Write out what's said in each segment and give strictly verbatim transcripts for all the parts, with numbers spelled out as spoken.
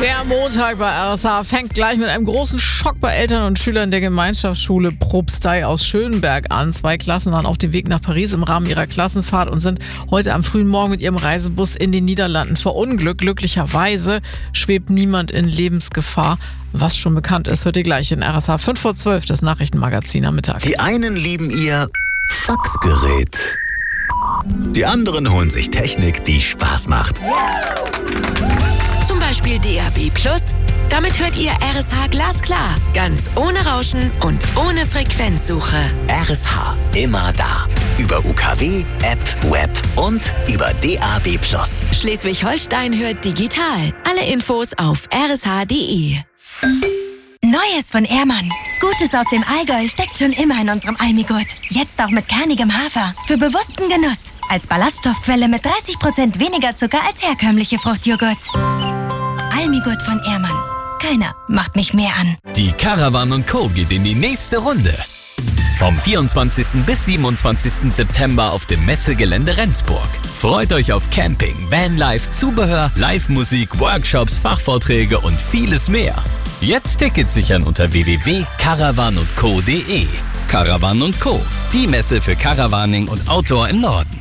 Der Montag bei R S H fängt gleich mit einem großen Schock bei Eltern und Schülern der Gemeinschaftsschule Propstei aus Schönberg an. Zwei Klassen waren auf dem Weg nach Paris im Rahmen ihrer Klassenfahrt und sind heute am frühen Morgen mit ihrem Reisebus in den Niederlanden verunglückt. Glücklicherweise schwebt niemand in Lebensgefahr. Was schon bekannt ist, hört ihr gleich in R S H fünf vor zwölf, das Nachrichtenmagazin am Mittag. Die einen lieben ihr Faxgerät. Die anderen holen sich Technik, die Spaß macht. Zum Beispiel D A B Plus. Damit hört ihr R S H glasklar. Ganz ohne Rauschen und ohne Frequenzsuche. R S H, immer da. Über U K W, App, Web und über D A B Plus. Schleswig-Holstein hört digital. Alle Infos auf r s h punkt d e. Neues von Ehrmann. Gutes aus dem Allgäu steckt schon immer in unserem Almigurt. Jetzt auch mit kernigem Hafer. Für bewussten Genuss. Als Ballaststoffquelle mit dreißig Prozent weniger Zucker als herkömmliche Fruchtjoghurts. Almigurt von Ehrmann. Keiner macht mich mehr an. Die Caravan und Co. geht in die nächste Runde. Vom vierundzwanzigsten bis siebenundzwanzigsten September auf dem Messegelände Rendsburg. Freut euch auf Camping, Vanlife, Zubehör, Live-Musik, Workshops, Fachvorträge und vieles mehr. Jetzt Tickets sichern unter w w w punkt caravan und co punkt d e. Caravan und Co., die Messe für Caravaning und Outdoor im Norden.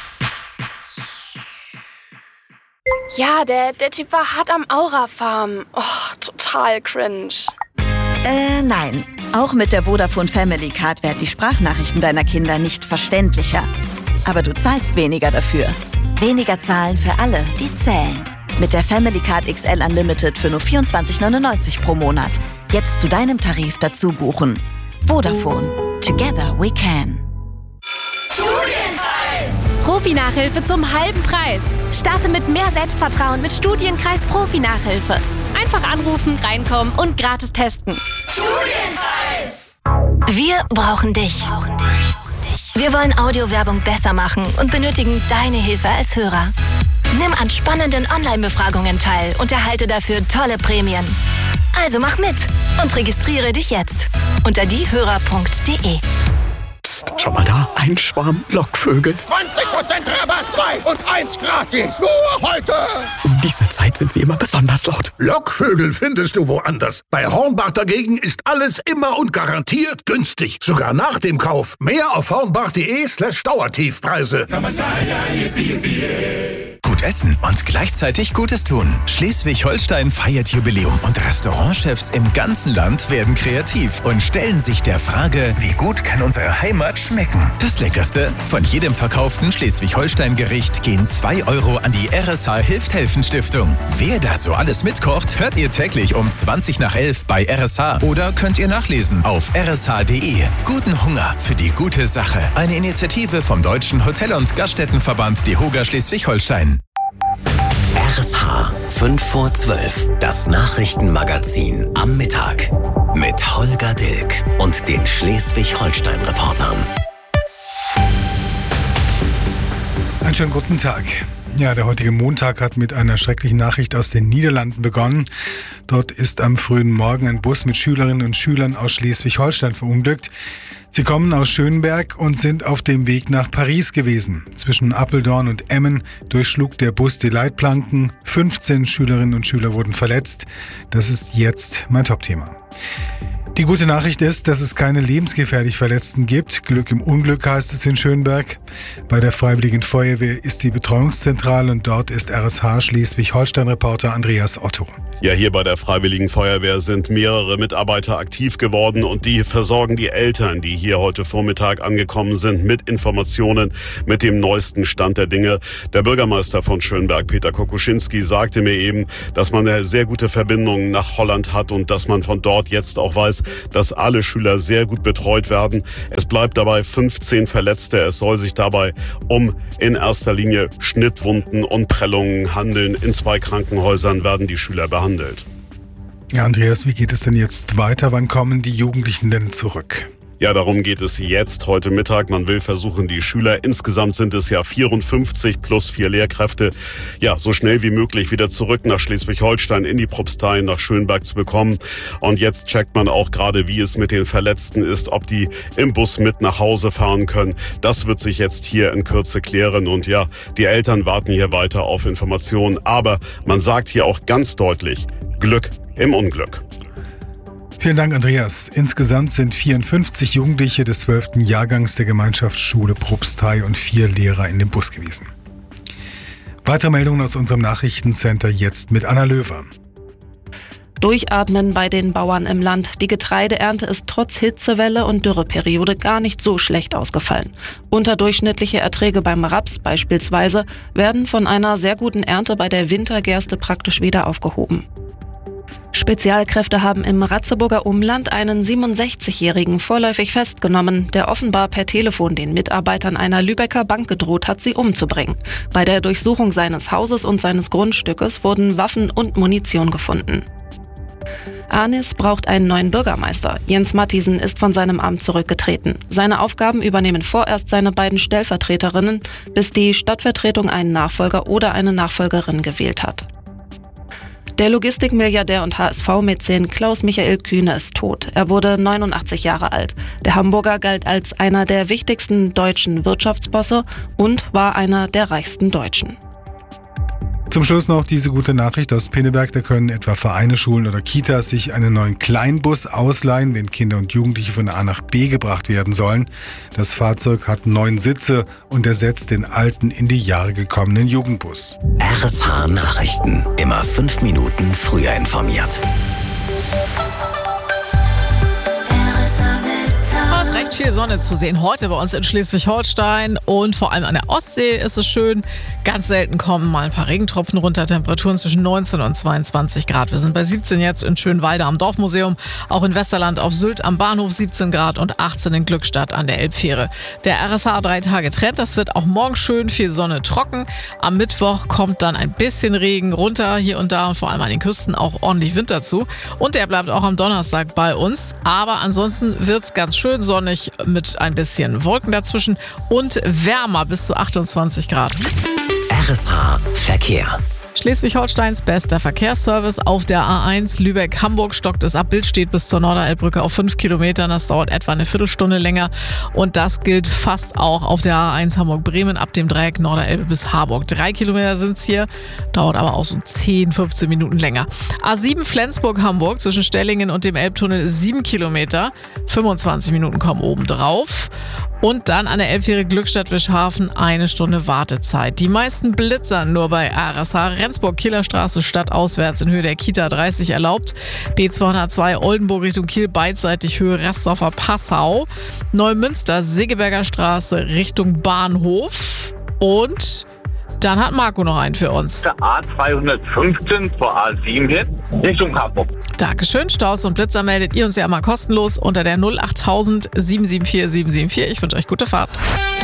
Ja, der, der Typ war hart am Aura-Farm. Oh, total cringe. Äh, nein. Auch mit der Vodafone Family Card werden die Sprachnachrichten deiner Kinder nicht verständlicher. Aber du zahlst weniger dafür. Weniger zahlen für alle, die zählen. Mit der Family Card X L Unlimited für nur vierundzwanzig neunundneunzig pro Monat. Jetzt zu deinem Tarif dazu buchen. Vodafone. Together we can. Studienkreis! Profi-Nachhilfe zum halben Preis. Starte mit mehr Selbstvertrauen mit Studienkreis Profi-Nachhilfe. Einfach anrufen, reinkommen und gratis testen. Studienkreis! Wir brauchen dich. Wir wollen Audiowerbung besser machen und benötigen deine Hilfe als Hörer. Nimm an spannenden Online-Befragungen teil und erhalte dafür tolle Prämien. Also mach mit und registriere dich jetzt unter diehörer punkt d e. Psst, schau mal da, ein Schwarm Lockvögel. zwanzig Prozent Rabatt, zwei und eins gratis. Nur heute. Um diese Zeit sind sie immer besonders laut. Lockvögel findest du woanders. Bei Hornbach dagegen ist alles immer und garantiert günstig. Sogar nach dem Kauf. Mehr auf hornbach punkt d e slash Dauertiefpreise. Gut essen und gleichzeitig Gutes tun. Schleswig-Holstein feiert Jubiläum und Restaurantchefs im ganzen Land werden kreativ und stellen sich der Frage, wie gut kann unsere Heimat schmecken? Das Leckerste? Von jedem verkauften Schleswig-Holstein-Gericht gehen zwei Euro an die R S H-Hilft-Helfen-Stiftung. Wer da so alles mitkocht, hört ihr täglich um zwanzig nach elf bei R S H oder könnt ihr nachlesen auf r s h punkt d e. Guten Hunger für die gute Sache. Eine Initiative vom Deutschen Hotel- und Gaststättenverband DEHOGA Schleswig-Holstein. R S H fünf vor zwölf, das Nachrichtenmagazin am Mittag mit Holger Dilk und den Schleswig-Holstein-Reportern. Einen schönen guten Tag. Ja, der heutige Montag hat mit einer schrecklichen Nachricht aus den Niederlanden begonnen. Dort ist am frühen Morgen ein Bus mit Schülerinnen und Schülern aus Schleswig-Holstein verunglückt. Sie kommen aus Schönberg und sind auf dem Weg nach Paris gewesen. Zwischen Apeldoorn und Emmen durchschlug der Bus die Leitplanken. fünfzehn Schülerinnen und Schüler wurden verletzt. Das ist jetzt mein Topthema. Die gute Nachricht ist, dass es keine lebensgefährlich Verletzten gibt. Glück im Unglück heißt es in Schönberg. Bei der Freiwilligen Feuerwehr ist die Betreuungszentrale und dort ist R S H Schleswig-Holstein-Reporter Andreas Otto. Ja, hier bei der Freiwilligen Feuerwehr sind mehrere Mitarbeiter aktiv geworden und die versorgen die Eltern, die hier heute Vormittag angekommen sind, mit Informationen, mit dem neuesten Stand der Dinge. Der Bürgermeister von Schönberg, Peter Kokuschinski, sagte mir eben, dass man eine sehr gute Verbindung nach Holland hat und dass man von dort jetzt auch weiß, dass alle Schüler sehr gut betreut werden. Es bleibt dabei fünfzehn Verletzte. Es soll sich dabei um in erster Linie Schnittwunden und Prellungen handeln. In zwei Krankenhäusern werden die Schüler behandelt. Ja, Andreas, wie geht es denn jetzt weiter? Wann kommen die Jugendlichen denn zurück? Ja, darum geht es jetzt heute Mittag. Man will versuchen, die Schüler, insgesamt sind es ja vierundfünfzig plus vier Lehrkräfte, ja, so schnell wie möglich wieder zurück nach Schleswig-Holstein in die Propstei, nach Schönberg zu bekommen. Und jetzt checkt man auch gerade, wie es mit den Verletzten ist, ob die im Bus mit nach Hause fahren können. Das wird sich jetzt hier in Kürze klären. Und ja, die Eltern warten hier weiter auf Informationen. Aber man sagt hier auch ganz deutlich, Glück im Unglück. Vielen Dank, Andreas. Insgesamt sind vierundfünfzig Jugendliche des zwölften Jahrgangs der Gemeinschaftsschule Propstei und vier Lehrer in dem Bus gewesen. Weitere Meldungen aus unserem Nachrichtencenter jetzt mit Anna Löwer. Durchatmen bei den Bauern im Land. Die Getreideernte ist trotz Hitzewelle und Dürreperiode gar nicht so schlecht ausgefallen. Unterdurchschnittliche Erträge beim Raps beispielsweise werden von einer sehr guten Ernte bei der Wintergerste praktisch wieder aufgehoben. Spezialkräfte haben im Ratzeburger Umland einen siebenundsechzigjährigen vorläufig festgenommen, der offenbar per Telefon den Mitarbeitern einer Lübecker Bank gedroht hat, sie umzubringen. Bei der Durchsuchung seines Hauses und seines Grundstückes wurden Waffen und Munition gefunden. Arnis braucht einen neuen Bürgermeister. Jens Mathiesen ist von seinem Amt zurückgetreten. Seine Aufgaben übernehmen vorerst seine beiden Stellvertreterinnen, bis die Stadtvertretung einen Nachfolger oder eine Nachfolgerin gewählt hat. Der Logistikmilliardär und H S V-Mäzen Klaus-Michael Kühne ist tot. Er wurde neunundachtzig Jahre alt. Der Hamburger galt als einer der wichtigsten deutschen Wirtschaftsbosse und war einer der reichsten Deutschen. Zum Schluss noch diese gute Nachricht aus Pinneberg. Da können etwa Vereine, Schulen oder Kitas sich einen neuen Kleinbus ausleihen, wenn Kinder und Jugendliche von A nach B gebracht werden sollen. Das Fahrzeug hat neun Sitze und ersetzt den alten, in die Jahre gekommenen Jugendbus. R S H Nachrichten. Immer fünf Minuten früher informiert. Es ist recht viel Sonne zu sehen heute bei uns in Schleswig-Holstein und vor allem an der Ostsee ist es schön. Ganz selten kommen mal ein paar Regentropfen runter, Temperaturen zwischen neunzehn und zweiundzwanzig Grad. Wir sind bei siebzehn jetzt in Schönwalde am Dorfmuseum, auch in Westerland auf Sylt am Bahnhof siebzehn Grad und achtzehn in Glückstadt an der Elbfähre. Der R S H drei Tage Trend, das wird auch morgen schön, viel Sonne, trocken. Am Mittwoch kommt dann ein bisschen Regen runter hier und da und vor allem an den Küsten auch ordentlich Wind dazu. Und der bleibt auch am Donnerstag bei uns, aber ansonsten wird es ganz schön sonnig mit ein bisschen Wolken dazwischen und wärmer bis zu achtundzwanzig Grad. R S H Verkehr. Schleswig-Holsteins bester Verkehrsservice auf der A eins Lübeck-Hamburg stockt es ab. Bild steht bis zur Norderelbbrücke auf fünf Kilometern. Das dauert etwa eine Viertelstunde länger. Und das gilt fast auch auf der A eins Hamburg-Bremen ab dem Dreieck Norderelbe bis Harburg. Drei Kilometer sind es hier, dauert aber auch so zehn, fünfzehn Minuten länger. A sieben Flensburg-Hamburg zwischen Stellingen und dem Elbtunnel sieben Kilometer. fünfundzwanzig Minuten kommen oben drauf. Und dann an der Elbfähre Glückstadt-Wischhafen eine Stunde Wartezeit. Die meisten blitzern nur bei R S H Rendsburg-Kieler-Straße stadtauswärts in Höhe der Kita dreißig erlaubt. B zweihundertzwei Oldenburg Richtung Kiel beidseitig Höhe Restdorfer Passau. Neumünster Segeberger Straße Richtung Bahnhof. Und dann hat Marco noch einen für uns. Der A zweihundertfünfzehn zur A sieben hier Richtung Hamburg. Dankeschön. Staus und Blitzer meldet ihr uns ja immer kostenlos unter der null achttausend sieben sieben vier sieben sieben vier. Ich wünsche euch gute Fahrt.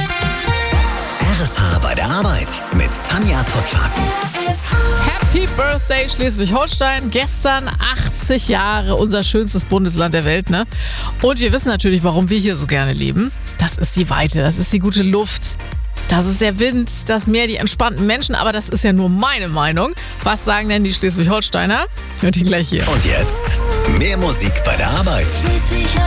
R S H bei der Arbeit mit Tanja Pottwagen. Happy Birthday Schleswig-Holstein. Gestern achtzig Jahre, unser schönstes Bundesland der Welt, ne? Und wir wissen natürlich, warum wir hier so gerne leben. Das ist die Weite, das ist die gute Luft. Das ist der Wind, das Meer, die entspannten Menschen. Aber das ist ja nur meine Meinung. Was sagen denn die Schleswig-Holsteiner? Hört ihr gleich hier. Und jetzt mehr Musik bei der Arbeit.